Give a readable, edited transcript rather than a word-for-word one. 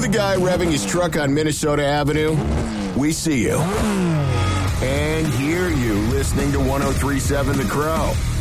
the guy revving his truck on Minnesota Avenue? We see you. And hear you listening to 103.7 The Crow.